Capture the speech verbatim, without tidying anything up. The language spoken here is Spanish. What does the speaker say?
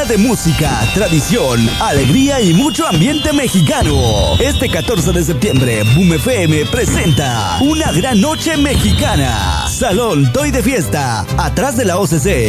de música, tradición, alegría y mucho ambiente mexicano. Este catorce de septiembre, Boom F M presenta una gran noche mexicana. Salón Toy de Fiesta, atrás de la O C C.